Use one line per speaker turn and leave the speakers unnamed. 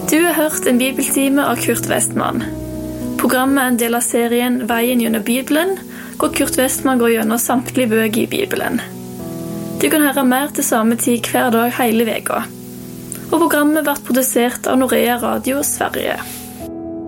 Du har hørt en bibeltime av Kurt Westman. Programmet er en del av serien Veien gjennom Bibelen, hvor Kurt Westman går gjennom samtlige bøker i Bibelen. Du kan høre mer til samme tid hver dag hele veka. Og programmet ble produsert av Norea Radio Sverige.